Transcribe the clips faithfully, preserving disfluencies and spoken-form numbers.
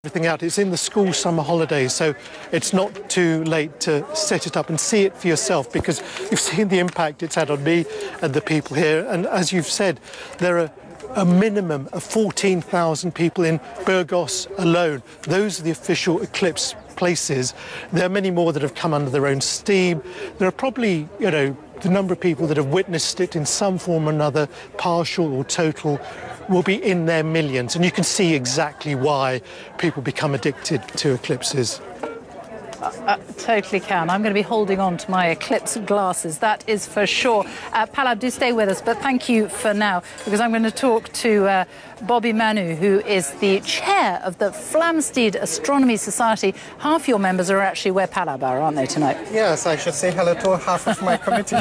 Everything out. It's in the school summer holidays, so it's not too late to set it up and see it for yourself, because you've seen the impact it's had on me and the people here. And as you've said, there are a minimum of fourteen thousand people in Burgos alone. Those are the official eclipse places. There are many more that have come under their own steam. There are probably, you know, the number of people that have witnessed it in some form or another, partial or total, will be in their millions. And you can see exactly why people become addicted to eclipses. Uh, totally can. I'm going to be holding on to my eclipse glasses, that is for sure. Uh, Palab, do stay with us, but thank you for now, because I'm going to talk to uh, Bobby Manu, who is the chair of the Flamsteed Astronomy Society. Half your members are actually where Palab are, aren't they, tonight? Yes, I should say hello to half of my committee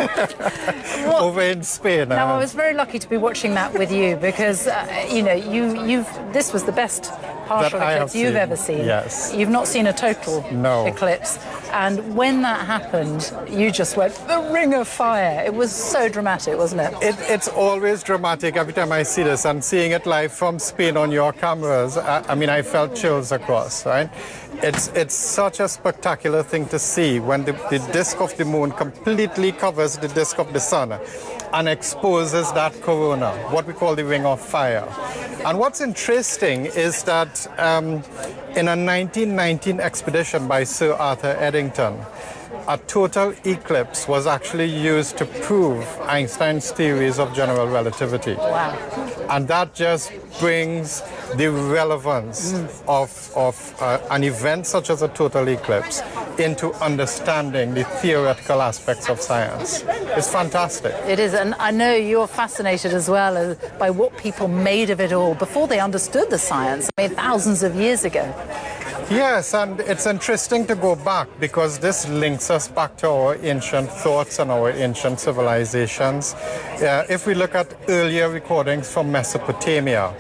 over in Spain. Now, I was very lucky to be watching that with you, because, uh, you know, you, you've this was the best partial eclipse you've seen. ever seen. Yes. You've not seen a total no. eclipse. And when that happened, you just went, the ring of fire. It was so dramatic, wasn't it? it? It's always dramatic every time I see this, and seeing it live from Spain on your cameras, I, I mean, I felt chills across, right? It's, it's such a spectacular thing to see when the, the disk of the moon completely covers the disk of the sun and exposes that corona, what we call the ring of fire. And what's interesting is that um, in a nineteen nineteen expedition by Sir Arthur Eddington, a total eclipse was actually used to prove Einstein's theories of general relativity. Wow. And that just brings the relevance mm. of, of uh, an event such as a total eclipse into understanding the theoretical aspects of science. It's fantastic. It is, and I know you're fascinated as well uh, by what people made of it all before they understood the science, I mean, thousands of years ago. Yes, and it's interesting to go back, because this links us back to our ancient thoughts and our ancient civilizations. Uh, if we look at earlier recordings from Mesopotamia,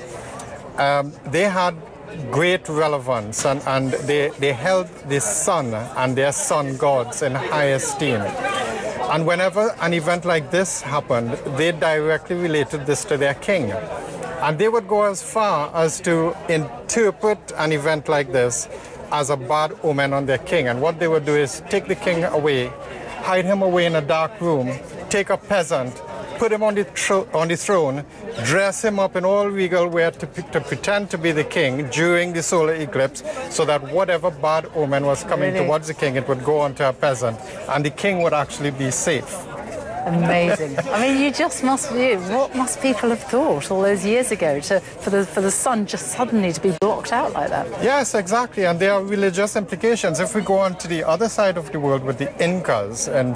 um, they had great relevance, and, and they, they held the sun and their sun gods in high esteem. And whenever an event like this happened, they directly related this to their king. And they would go as far as to interpret an event like this as a bad omen on their king. And what they would do is take the king away, hide him away in a dark room, take a peasant, put him on the, on the throne, dress him up in all regal wear to, to pretend to be the king during the solar eclipse, so that whatever bad omen was coming really? towards the king, it would go onto a peasant, and the king would actually be safe. Amazing. I mean, you just must do. What must people have thought all those years ago to, for, the, for the sun just suddenly to be blocked out like that? Yes, exactly. And there are religious implications. If we go on to the other side of the world with the Incas in,